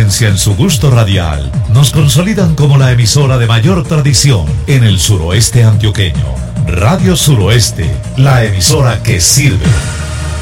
excelencia en su gusto radial nos consolidan como la emisora de mayor tradición en el suroeste antioqueño. Radio Suroeste, la emisora que sirve.